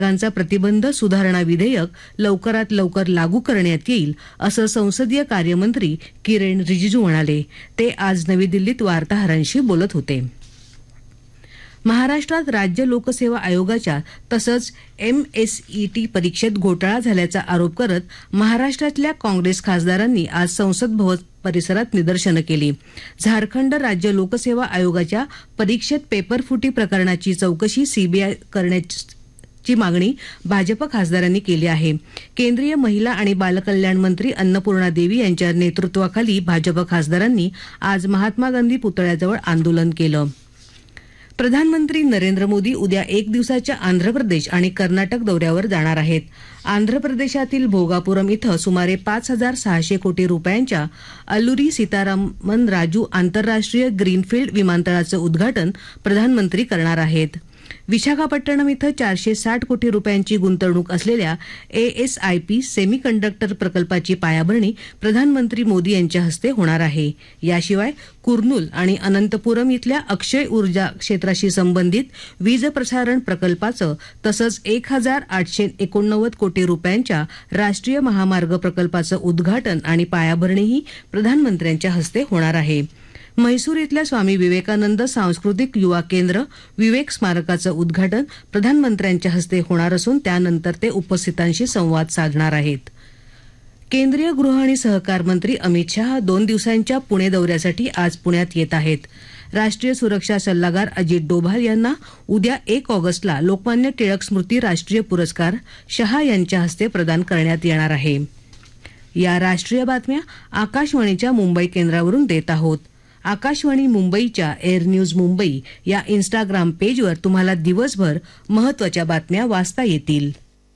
चा प्रतिबंध सुधारणा विधेयक लवकरात लवकर लागू करण्यात येईल असं संसदीय कार्यमंत्री किरेन रिजिजू म्हणाले. ते आज नवी दिल्लीत वार्ताहरांशी बोलत होते. महाराष्ट्रात राज्य लोकसेवा आयोगाच्या तसंच MSET परीक्षेत घोटाळा झाल्याचा आरोप करत महाराष्ट्रातल्या काँग्रेस खासदारांनी आज संसद भवन परिसरात निदर्शनं केली. झारखंड राज्य लोकसेवा आयोगाच्या परीक्षेत पेपरफुटी प्रकरणाची चौकशी CBI करण्याची मागणी भाजप खासदारांनी केली आहे. केंद्रीय महिला आणि बालकल्याण मंत्री अन्नपूर्णा देवी यांच्या नेतृत्वाखाली भाजप खासदारांनी आज महात्मा गांधी पुतळ्याजवळ आंदोलन केलं. प्रधानमंत्री नरेंद्र मोदी उद्या एक दिवसाच्या आंध्र प्रदेश आणि कर्नाटक दौऱ्यावर जाणार आहेत. आंध्र प्रदेशातील भोगापुरम इथं सुमारे 5,600 कोटी रुपयांच्या अल्लुरी सीतारामन राजू आंतरराष्ट्रीय ग्रीनफील्ड विमानतळाचं उद्घाटन प्रधानमंत्री करणार आहेत. विशाखापट्टणम इथं 460 कोटी रुपयांची गुंतवणूक असलेल्या ASIP सेमीकंडक्टर प्रकल्पाची पायाभरणी प्रधानमंत्री मोदी यांच्या हस्ते होणार आहे. याशिवाय कुर्नूल आणि अनंतपुरम इथल्या अक्षय ऊर्जा क्षेत्राशी संबंधित वीज प्रसारण प्रकल्पाचं तसंच 1,889 कोटी रुपयांच्या राष्ट्रीय महामार्ग प्रकल्पाचं उद्घाटन आणि पायाभरणीही प्रधानमंत्र्यांच्या हस्ते होणार आहे. म्हैसूर इथल्या स्वामी विवेकानंद सांस्कृतिक युवा केंद्र विवेक स्मारकाचं उद्घाटन प्रधानमंत्र्यांच्या हस्ते होणार असून त्यानंतर ते उपस्थितांशी संवाद साधणार आहेत. केंद्रीय गृह आणि सहकार मंत्री अमित शहा 2 दिवसांच्या पुणे दौऱ्यासाठी आज पुण्यात येत आहेत. राष्ट्रीय सुरक्षा सल्लागार अजित डोभाल यांना उद्या 1 ऑगस्टला लोकमान्य टिळक स्मृती राष्ट्रीय पुरस्कार शहा यांच्या हस्ते प्रदान करण्यात येणार आहे. या राष्ट्रीय बातम्या आकाशवाणीच्या मुंबई केंद्रावरून देत आहोत. आकाशवाणी मुंबईच्या एअर न्यूज मुंबई या इंस्टाग्राम पेजवर तुम्हाला दिवसभर महत्त्वाच्या बातम्या वाचता येतील.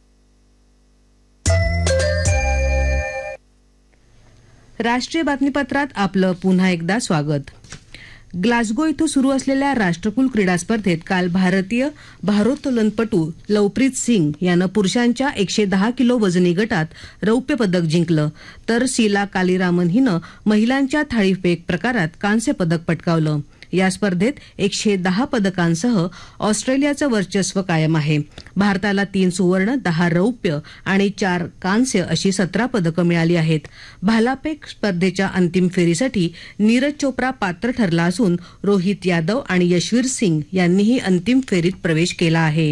राष्ट्रीय बातमीपत्रात आपलं पुन्हा एकदा स्वागत. ग्लासगो इथं सुरू असलेल्या राष्ट्रकुल क्रीडा स्पर्धेत काल भारतीय भारोत्तोलनपटू लवप्रीत सिंग यानं पुरुषांच्या 110 किलो वजनी गटात रौप्य पदक जिंकलं, तर सीला कालीरामन हिनं महिलांच्या थाळीफेक प्रकारात कांस्य पदक पटकावलं. या स्पर्धेत 110 पदकांसह ऑस्ट्रेलियाचं वर्चस्व कायम आहे. भारताला 3 सुवर्ण, 10 रौप्य आणि 4 कांस्य अशी 17 पदकं मिळाली आहेत. भालाफेक स्पर्धेच्या अंतिम फेरीसाठी नीरज चोप्रा पात्र ठरला असून रोहित यादव आणि यशवीर सिंग यांनीही अंतिम फेरीत प्रवेश केला आहे.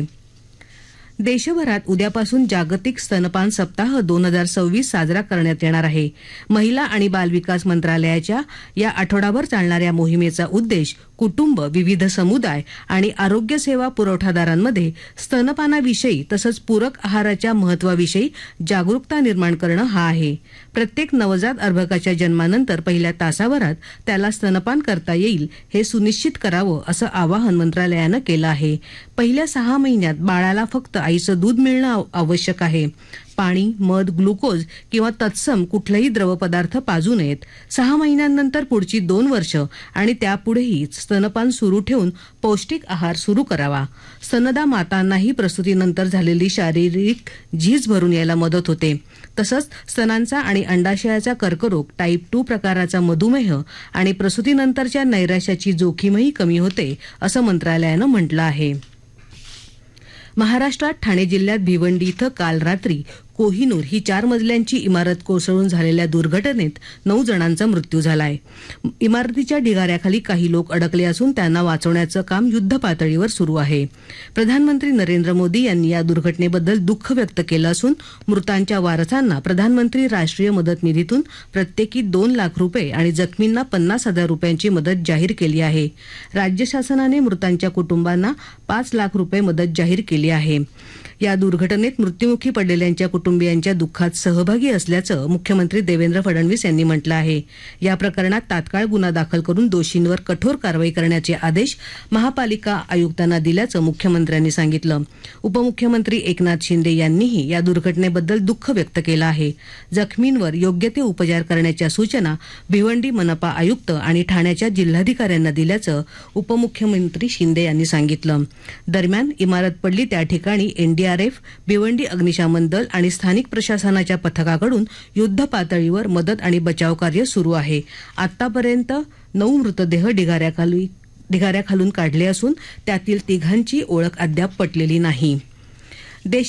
देशभरात उद्यापासून जागतिक स्तनपान सप्ताह 2026 साजरा करण्यात येणार आहे. महिला आणि बालविकास मंत्रालयाच्या या आठवडाभर चालणाऱ्या मोहिमेचा उद्देश कुटुंब, विविध समुदाय आणि आरोग्य सेवा पुरवठादारांमध्ये स्तनपानाविषयी तसंच पूरक आहाराच्या महत्त्वाविषयी जागरूकता निर्माण करणं हा आहे. प्रत्येक नवजात अर्भकाच्या जन्मानंतर पहिल्या तासाभरात त्याला स्तनपान करता येईल हे सुनिश्चित करावं असं आवाहन मंत्रालयानं केलं आहे. पहिल्या 6 महिन्यात बाळाला फक्त आईचं दूध मिळणं आवश्यक आहे. पाणी, मध, ग्लुकोज किंवा तत्सम कुठलेही द्रवपदार्थ पाजू नयेत. 6 महिन्यांनंतर पुढची 2 वर्ष आणि त्यापुढेही स्तनपान सुरू ठेवून पौष्टिक आहार सुरू करावा. स्तनदा मातांनाही प्रसूतीनंतर झालेली शारीरिक झीज भरून यायला मदत होते. तसंच स्तनांचा आणि अंडाशयाचा कर्करोग, टाईप 2 प्रकाराचा मधुमेह आणि प्रसूतीनंतरच्या नैराश्याची जोखीमही कमी होते असं मंत्रालयानं म्हटलं आहे. महाराष्ट्रात ठाणे जिल्ह्यात भिवंडी इथं काल रात्री कोहिनूर ही 4 मजल्यांची इमारत कोसळून झालेल्या दुर्घटनेत 9 जणांचा मृत्यू झालाय. इमारतीच्या ढिगाऱ्याखाली काही लोक अडकले असून त्यांना वाचवण्याचं काम युद्धपातळीवर सुरू आहे. प्रधानमंत्री नरेंद्र मोदी यांनी या दुर्घटनेबद्दल दुःख व्यक्त केलं असून मृतांच्या वारसांना प्रधानमंत्री राष्ट्रीय मदत निधीतून प्रत्येकी 2 लाख रुपये आणि जखमींना 50,000 रुपयांची मदत जाहीर केली आहे. राज्य शासनाने मृतांच्या कुटुंबांना 5 लाख रुपये मदत जाहीर केली आहे. या दुर्घटनेत मृत्युमुखी पडलेल्यांच्या कुटुंबियांच्या दुःखात सहभागी असल्याचं मुख्यमंत्री देवेंद्र फडणवीस यांनी म्हटलं आहे. या प्रकरणात तात्काळ गुन्हा दाखल करून दोषींवर कठोर कारवाई करण्याचे आदेश महापालिका आयुक्तांना दिल्याचं मुख्यमंत्र्यांनी सांगितलं. उपमुख्यमंत्री एकनाथ शिंदे यांनीही या दुर्घटनेबद्दल दुःख व्यक्त केलं आहे. जखमींवर योग्य ते उपचार करण्याच्या सूचना भिवंडी मनपा आयुक्त आणि ठाण्याच्या जिल्हाधिकाऱ्यांना दिल्याचं उपमुख्यमंत्री शिंदे यांनी सांगितलं. दरम्यान इमारत पडली त्या ठिकाणी NDRF, भिवंडी अग्निशमन दल आणि स्थानिक प्रशासनाच्या पथकाकडून युद्ध पातळीवर मदत आणि बचाव कार्य सुरू आहे. आतापर्यंत 9 मृतदेह ढिगाऱ्याखालून काढले असून त्यातील 3घांची ओळख अद्याप पटलेली नाही.